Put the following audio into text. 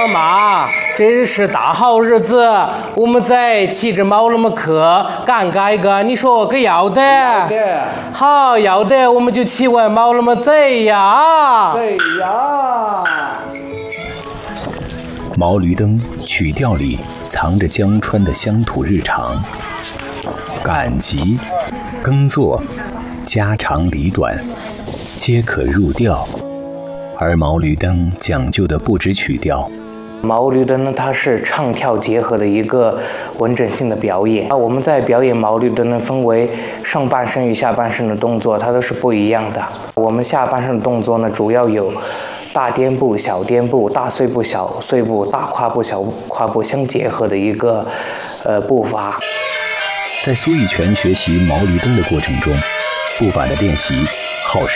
了嘛，这是大好日子，我们再骑着毛了么课干一个，你说可要得？ 要得。 好，要得，我们就骑完毛了么贼呀！ 贼呀！ 毛驴灯曲调里藏着江川的乡土日常，赶集、耕作、家长里短，皆可入调。而毛驴灯讲究的不止曲调， 毛驴灯呢，它是唱跳结合的一个完整性的表演。我们在表演毛驴灯呢，分为上半身与下半身的动作，它都是不一样的。我们下半身的动作呢，主要有大颠步、小颠步、大碎步、小碎步、大跨步、小跨步相结合的一个步伐。 在苏玉泉学习毛驴灯的过程中，步伐的练习耗时